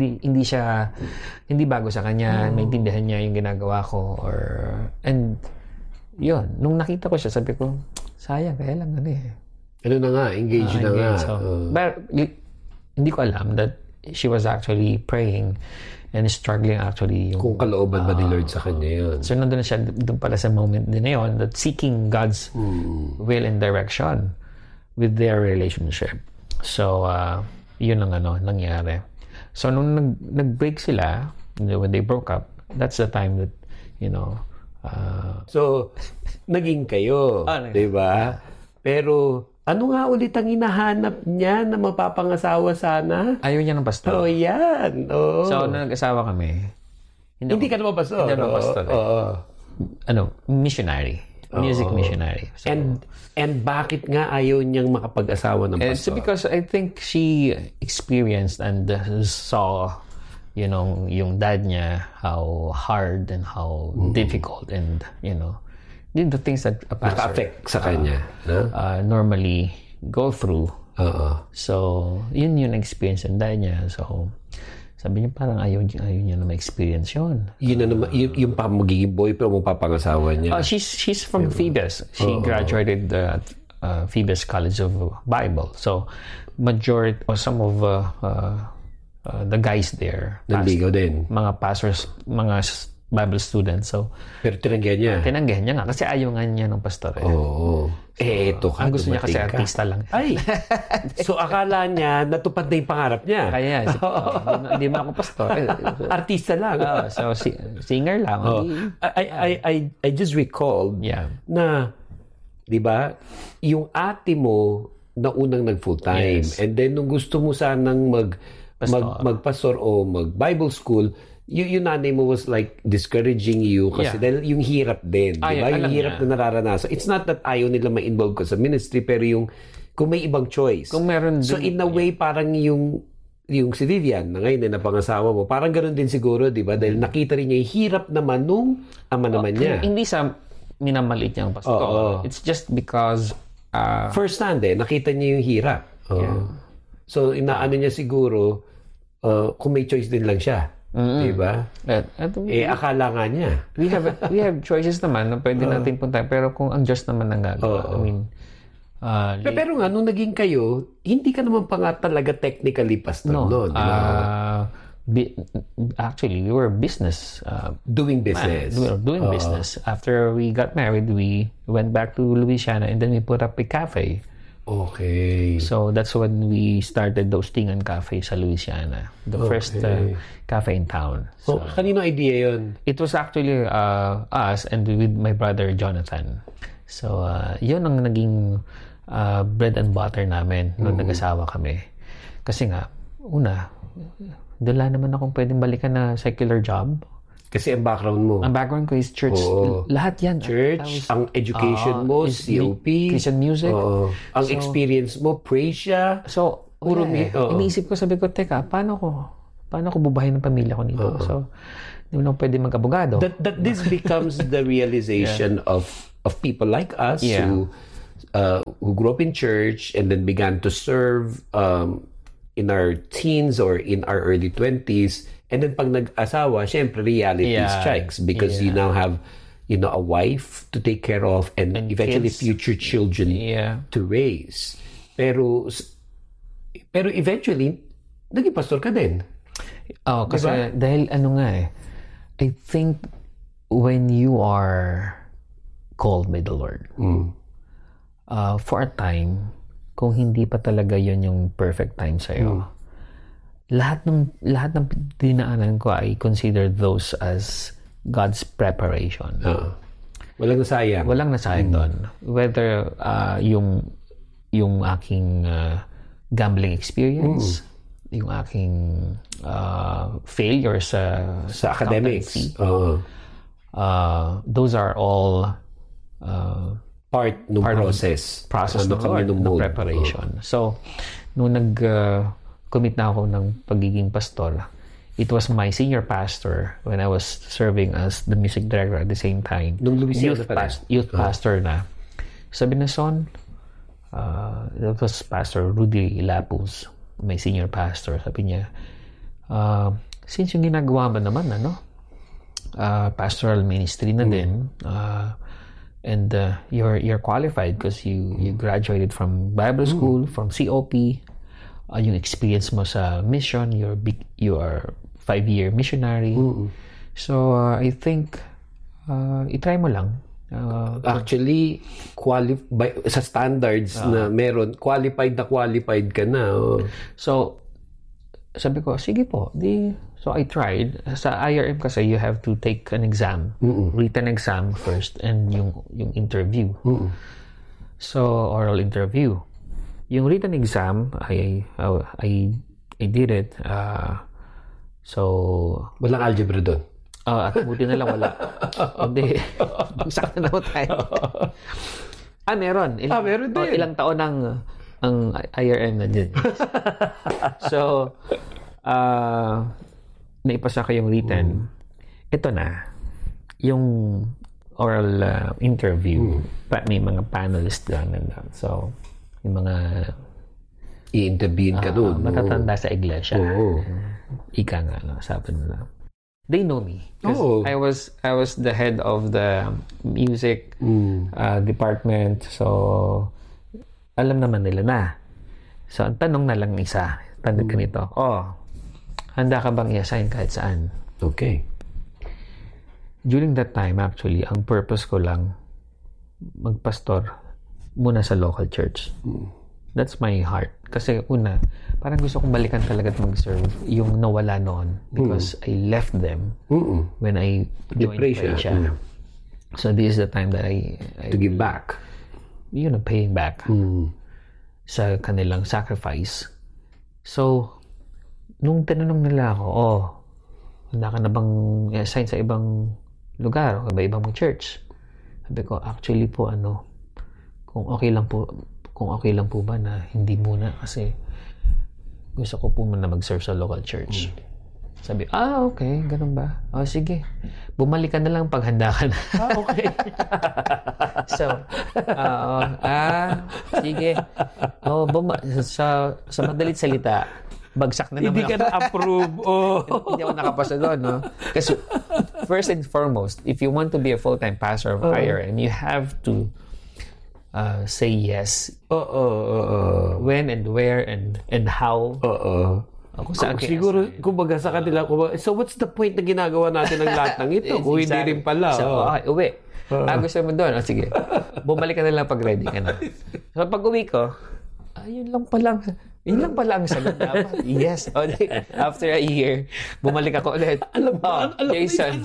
I: hindi bago sa kanya, maintindihan niya yung ginagawa ko, and yun, nung nakita ko siya, sabi ko, sayang, kaya lang
H: Ano na nga, engage na nga.
I: So, but hindi ko alam that she was actually praying and struggling actually.
H: Kung kalooban ba ni Lord sa kanya yun.
I: So, nandun na siya doon pala sa moment din na yun, that seeking God's will and direction with their relationship. So, yun ang nangyari. So, nung nag-break sila, when they broke up, that's the time that,
H: so, naging kayo, di ba? Pero, ano nga ulit ang hinahanap niya na mapapangasawa sana?
I: Ayaw niya ng pastor.
H: Yan.
I: So, nung nag-asawa kami,
H: hindi ka naman pastor.
I: Hindi naman pastor. Missionary. Music missionary. So,
H: and bakit nga ayaw niyang makapag-asawa ng pastor?
I: So, because I think she experienced and saw yung dad niya, how hard and how difficult and, the things that a pastor
H: naka-affect sa kanya
I: normally go through. So, yun yung experience ng dad niya. So, sabi niya parang ayaw niya na ma-experience yun.
H: Yun na naman, yung magiging boyfriend mo papangasawa niya.
I: She's from Phoebus. She graduated the Phoebus College of Bible. So, majority or some of the guys there,
H: nanligaw din.
I: Mga pastors, mga Bible students. So,
H: pero tinanggihan niya.
I: Tinanggihan niya nga kasi ayaw nga niya ng pastor.
H: Ito ka.
I: Ang gusto niya kasi artista lang.
H: Ay! So, akala niya natupad na yung pangarap niya.
I: Kaya, hindi mo ako pastor.
H: Artista lang.
I: So, singer lang.
H: I just recalled na, di ba, yung ate mo na unang nag-full-time. Yes. And then, nung gusto mo sanang magpastor o mag-Bible school, yung nanay mo was like discouraging you kasi dahil yung hirap din. Diba? Yung hirap na nararanasan. It's not that ayaw nila ma-involve ka sa ministry, pero yung kung may ibang choice.
I: Kung meron
H: so in a way, parang yung si Vivian na ngayon na pangasawa mo, parang ganoon din siguro, di ba? Dahil nakita rin niya yung hirap naman nung ama naman niya.
I: Hindi sa minamaliit niyang pastor. It's just because
H: first hand nakita niya yung hirap. So inaano niya siguro kung may choice din lang siya. Diba? Akala nga niya.
I: We have choices naman na pwede natin puntahan, pero kung ang Diyos naman ang gagawa. I mean,
H: pero nga, nung naging kayo, hindi ka naman pa nga talaga technically pastor. No.
I: Actually, we were business.
H: Doing business.
I: We were doing business. After we got married, we went back to Louisiana and then we put up a cafe
H: Okay.
I: So that's when we started Daustingan Cafe sa Louisiana. The first cafe in town. So,
H: kanino idea yun?
I: it was actually us and with my brother Jonathan. So yun ang naging bread and butter namin nung nag-asawa kami. Kasi nga, una, wala naman akong pwedeng balikan na secular job.
H: Kasi ang background mo.
I: Ang background ko is church. Lahat yan.
H: Church, ang education mo,
I: is
H: COP.
I: Christian music.
H: Ang experience mo, praise siya.
I: So, iniisip ko, sabi ko, teka, paano ko bubahin ng pamilya ko nito? So, hindi mo na pwede mag-abogado.
H: That this becomes the realization of people like us who grew up in church and then began to serve in our teens or in our early 20s. And then pag nag-asawa, syempre reality strikes because you now have, a wife to take care of and eventually kids. Future children to raise. Pero eventually, naging pastor ka din.
I: Kasi dahil I think when you are called by the Lord, for a time, kung hindi pa talaga yun yung perfect time sa'yo, lahat ng dinaanan ko, I consider those as God's preparation.
H: Walang nasayang
I: doon. Whether yung aking gambling experience, yung aking failure sa
H: academics.
I: Those are all
H: part ng process
I: ng Lord, ng preparation. So, nung commit na ako ng pagiging pastor, it was my senior pastor when I was serving as the music director at the same time.
H: Nung Louisiana
I: youth pastor na. Sabi na Son, that was Pastor Rudy Lapus, my senior pastor. Sabi niya, since yung ginagawa mo naman, pastoral ministry na din, and you're qualified because you graduated from Bible school, from COP, yung experience mo sa mission, you are 5-year missionary. So I think i-try mo lang.
H: Actually, sa standards na meron, qualified ka na.
I: So sabi ko, sige po. So I tried. Sa IRM kasi you have to take an exam, written exam first, and yung interview. So oral interview. Yung written exam, I did it. So
H: walang algebra doon.
I: At buti na lang wala. Hindi. Sakto na tayo. Meron.
H: Meron din.
I: Ilang taon ang IRM na din. So, naipasa ko yung written. Ito na. Yung oral interview. May mga panelists doon. So, yung mga
H: i-intervene ka doon.
I: Matatanda sa iglesia. Ika nga, sabi nila. They know me. I was the head of the music department. So, alam naman nila na. So, ang tanong na lang isa. Tanong ka nito. Handa ka bang i-assign kahit saan?
H: Okay.
I: During that time, actually, ang purpose ko lang magpastor muna sa local church. That's my heart. Kasi una, parang gusto kong balikan talaga at mag-serve yung nawala noon because I left them when I joined Pressure. So this is the time that I
H: to give back.
I: Paying back sa kanilang sacrifice. So, nung tinanong nila ako, handa ka na bang assign sa ibang lugar o ibang church? Sabi ko, actually po, kung okay lang po ba na hindi muna kasi gusto ko po muna mag-serve sa local church. Sabi, okay, ganun ba? Sige. Bumalik ka na lang pag handa ka na.
H: Okay.
I: So, sige. Sa madalit salita, bagsak na naman
H: Hindi ka na-approve.
I: Hindi ako nakapasa doon, no? Kasi, first and foremost, if you want to be a full-time pastor of IRM, you have to say yes. When and where and how.
H: Siguro, kumbaga sa kanila, so what's the point na ginagawa natin ng lahat ng ito? Kung hindi rin pala.
I: So, uwi. Gusto mo doon? Sige. Bumalik ka na lang pag ready ka na. So, pag uwi ko, Yun lang pala ang sagot dapat. Yes. After a year, bumalik ako ulit.
H: Alam
I: Jason.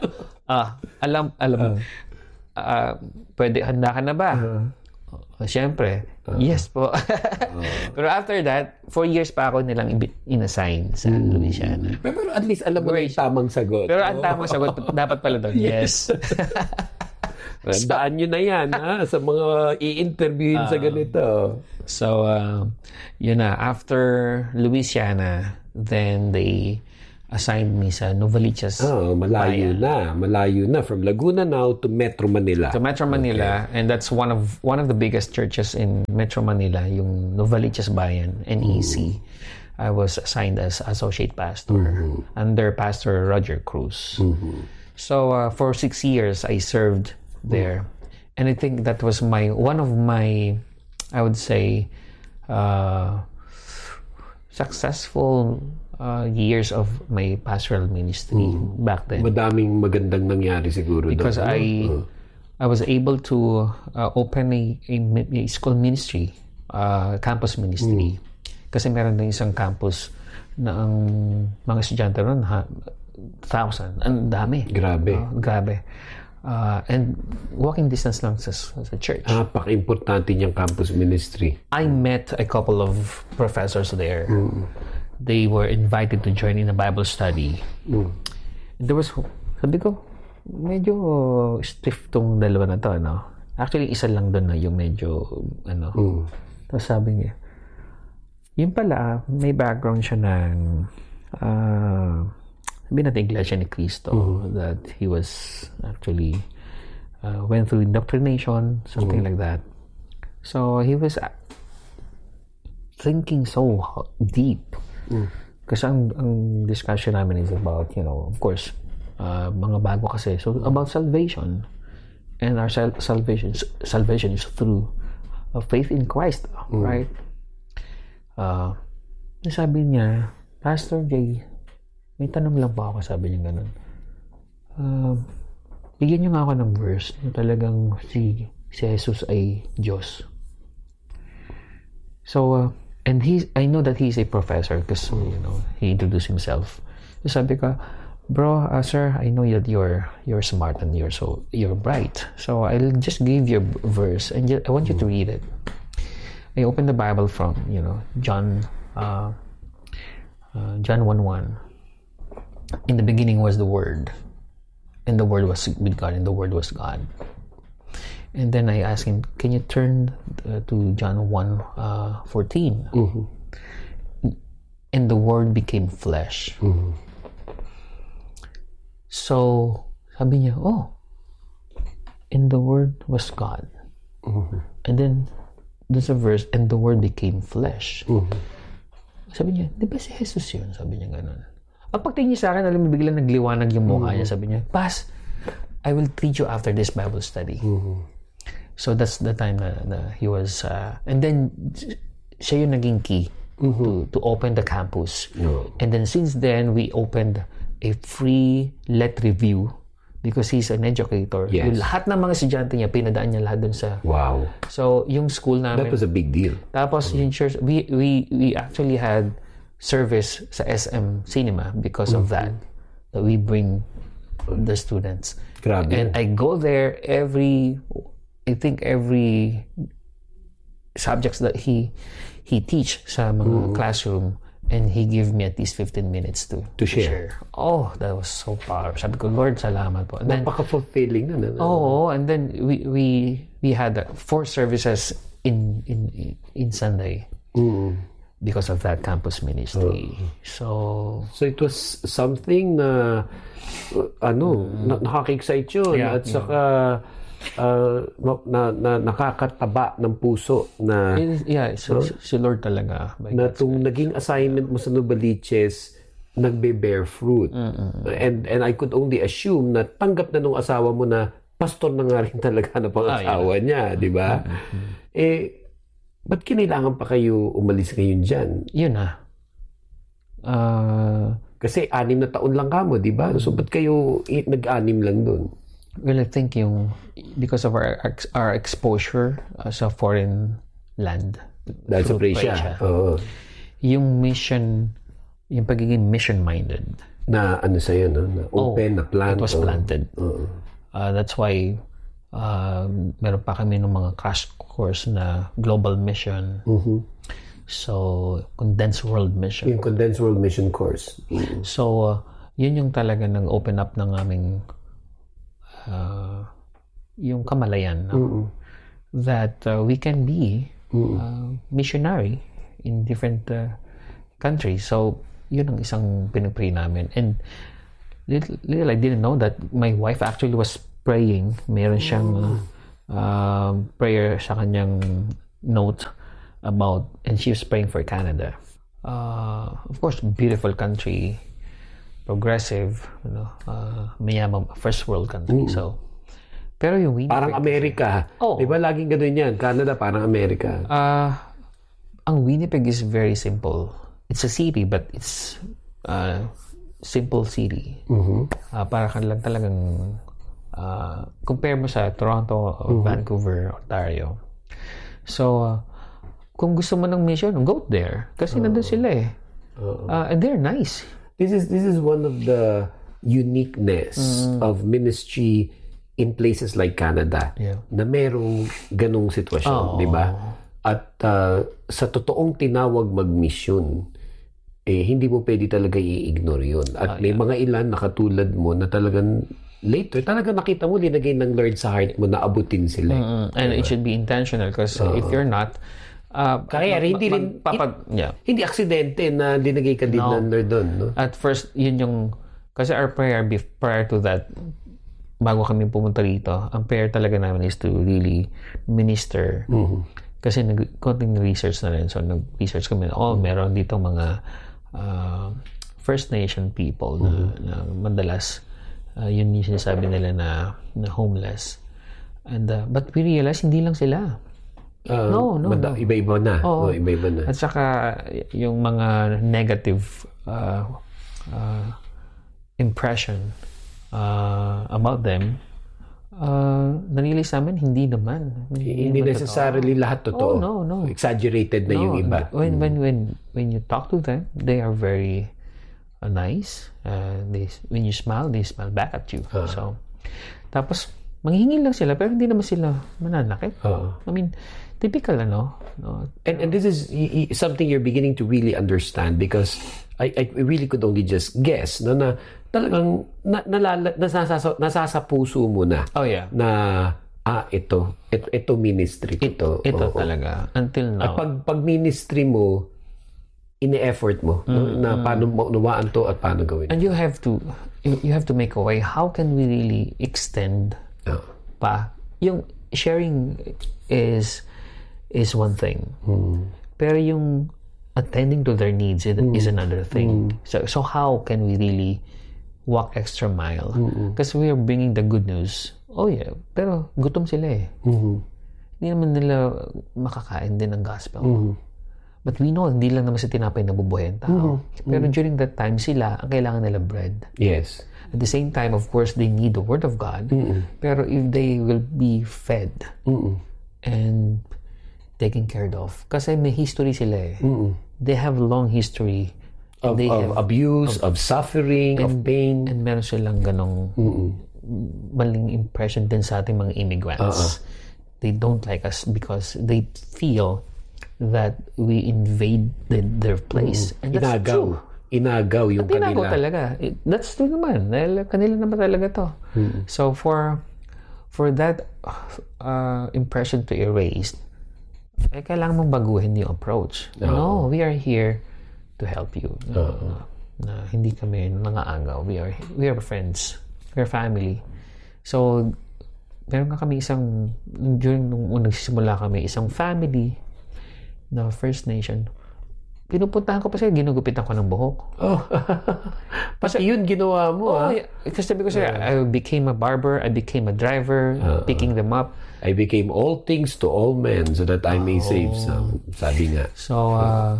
I: Pwede, handa ka na ba? Siyempre. Yes po. Pero after that, 4 years pa ako nilang inassign sa Louisiana.
H: Pero at least alam mo na yung tamang sagot.
I: Pero ang tamang sagot, dapat pala doon. Yes.
H: Daan nyo na yan, sa mga i-interviewin sa ganito.
I: So, yun na. After Louisiana, then they assigned me sa Novaliches.
H: Malayo na. From Laguna now to Metro Manila.
I: To Metro Manila, and that's one of the biggest churches in Metro Manila, yung Novaliches Bayan, NEC. I was assigned as associate pastor under Pastor Roger Cruz. So, for 6 years, I served there, and I think that was one of my I would say successful years of my pastoral ministry back then.
H: Madaming magandang nangyari siguro
I: because
H: doon.
I: I was able to open a school ministry, campus ministry. Kasi meron din isang campus na ang mga estudyante ron 1,000. Ang dami. Grabe. And walking distance lang sa church.
H: Napaka-importante niyang campus ministry.
I: I met a couple of professors there. They were invited to join in a Bible study. There was, sabi ko, medyo stiff tong dalawa na to, no? Actually, isa lang doon na yung medyo, Tapos sabi niya, yun pala, may background siya ng, sabi natin Iglesia ni Cristo, that he was actually went through indoctrination, something like that. So he was thinking so deep. Kasi ang discussion namin is about, of course, mga bago kasi. So about salvation. And our salvation is through faith in Christ, right? Sabi niya, Pastor Jay, may tanong lang po ako, sabi niya ganun. Bigyan niyo nga ako ng verse na talagang si Jesus ay Diyos. So, and I know that he's a professor because, he introduced himself. So sabi ko, bro, sir, I know that you're smart and you're bright. So I'll just give you a verse and I want you to read it. I opened the Bible from, John 1:1. In the beginning was the Word, and the Word was with God, and the Word was God. And then I asked him, can you turn to John 1:14? And the Word became flesh. So, sabi niya, and the Word was God. And then, there's a verse, and the Word became flesh. Sabi niya, di ba si Jesus yun? Sabi niya ganun. Ang pagtingin niya sa akin, alam mo, biglang nagliwanag yung mukha niya. Sabi niya, Pas, I will treat you after this Bible study. So that's the time na he was, and then siya yung naging key to open the campus. And then since then, we opened a free let review because he's an educator.
H: Yes.
I: Yung lahat ng mga estudyante niya, pinadaan niya lahat dun sa...
H: Wow.
I: So, yung school namin...
H: That was a big deal.
I: Tapos, yung church, we actually had service sa SM Cinema because of that we bring the students.
H: Grabe.
I: And I go there every subjects that he teach sa mga classroom, and he give me at least 15 minutes to share. Oh, that was so powerful. Sabi ko, Lord, salamat po.
H: Napaka-fulfilling na.
I: And then we had 4 services in Sunday. Because of that campus ministry. So
H: it was something na nakaka-excite yun. At saka nakakataba ng puso na
I: si Lord talaga.
H: Na itong naging assignment mo sa Novaliches nagbe-bear fruit. And I could only assume na tanggap na nung asawa mo na pastor na nga rin talaga na pang-asawa niya, di ba? Ba't kinailangan pa kayo umalis ngayon dyan?
I: Yun na.
H: Kasi 6 na taon lang kamo, di ba? So, ba't kayo nag-6 lang dun?
I: Well, I think because of our exposure sa foreign land,
H: Dahil sa Prussia. Oo.
I: Yung mission, yung pagiging mission-minded.
H: Na ano sa'yo, no? Na open, na plant.
I: It was planted. That's why meron pa kami ng mga crash course na global mission. So, condensed world mission.
H: Yung condensed world mission course.
I: So, yun yung talaga nang open up ng aming yung kamalayan. No? That we can be missionary in different countries. So, yun ang isang pinipray namin. And little I didn't know that my wife actually was praying. Meron siyang prayer sa kanyang note about, and she was praying for Canada. Of course, beautiful country, progressive, mayamang first world country. So, pero yung Winnipeg,
H: parang Amerika. Di ba laging gano'n yan? Canada, parang Amerika.
I: Ang Winnipeg is very simple. It's a city, but it's simple city. Para ka lang talagang compare mo sa Toronto or Vancouver, Ontario. So, kung gusto mo ng mission, go there. Kasi nandun sila eh. And they're nice.
H: This is one of the uniqueness of ministry in places like Canada. Na merong ganong sitwasyon, di ba? At sa totoong tinawag mag-mission, hindi mo pwede talaga i-ignore yun. At may mga ilan na katulad mo na talagang later, talaga nakita mo, linagay ng Lord sa heart mo na abutin sila.
I: And it should be intentional because if you're not,
H: kaya hindi rin, hindi aksidente na linagay ka din ng Lord doon. No?
I: At first, yun yung, kasi our prayer prior to that, bago kami pumunta rito, ang prayer talaga namin is to really minister. Kasi konting research na rin. So, nag-research kami na, meron dito mga First Nation people na madalas yun yung sinasabi nila na homeless. And but we realize hindi lang sila. No.
H: Iba-iba na. Iba-iba na.
I: At saka yung mga negative impression about them, na-realize namin, hindi naman.
H: Hindi necessarily lahat totoo.
I: No.
H: Exaggerated na yung iba.
I: When you talk to them, they are very nice. When you smile, they smile back at you. So, tapos, manghihingi lang sila, pero hindi naman sila mananakit. I mean, typical, no?
H: And this is something you're beginning to really understand because I really could only just guess na talagang nasasa puso mo na. Na ito ministry ito.
I: Ito talaga until now.
H: At pag ministry mo, ine-effort mo na paano maunawaan to at paano gawin.
I: And you have to make a way. How can we really extend pa? Yung sharing is one thing. Pero yung attending to their needs is another thing. So how can we really walk extra mile? Because we are bringing the good news. Pero gutom sila eh. Hindi naman nila makakain din ng gospel. But we know, hindi lang naman sa tinapay na bubuhay ang tao. Pero during that time, sila, ang kailangan nila bread.
H: Yes.
I: At the same time, of course, they need the Word of God. Pero if they will be fed and taken care of, kasi may history sila eh. They have long history
H: of abuse, of suffering, of pain.
I: And meron silang ganong maling impression din sa ating mga immigrants. They don't like us because they feel that we invade their place. And that's true.
H: Inagaw yung kanila.
I: Inagaw talaga. That's true naman. Kanila naman talaga to. So for that impression to erase, kailangan mong baguhin yung approach. No, we are here to help you. Na hindi kami nangaagaw. We are friends. We are family. So, meron nga kami during nung nagsisimula kami, isang family na First Nation. Pinupuntahan ko pa siya, ginugupitan ko ng buhok.
H: Pati yun ginawa mo,
I: Kasi sabi ko siya, I became a barber, I became a driver, picking them up.
H: I became all things to all men so that I may save some. Sabi nga.
I: So,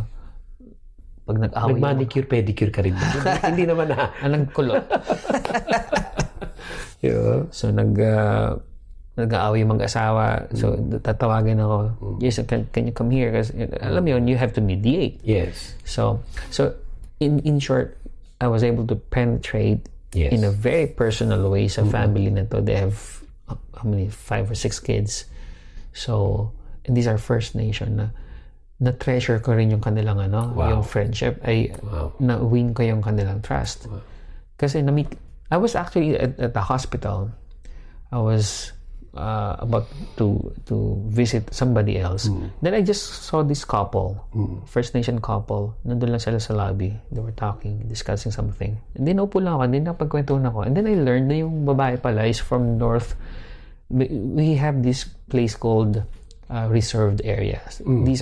I: pag nag-away
H: nag-manicure, pedicure ka rin. Hindi naman
I: Anong kulot. So, nag-aaway yung mag-asawa. So, tatawagin ako, yes, can you come here? Kasi, alam mo yun, you have to mediate.
H: Yes.
I: So in short, I was able to penetrate in a very personal way sa family na to. They have, how many, 5 or 6 kids. So, and these are First Nation na treasure ko rin yung kanilang yung friendship, ay na-win ko yung kanilang trust. Kasi I was actually at the hospital. I was about to visit somebody else. Then I just saw this couple, First Nation couple. Nandun lang sila sa lobby. They were talking, discussing something. And then upo lang ako, and then napagkwentuhan ako. And then I learned na yung babae pala is from North. We have this place called reserved areas. These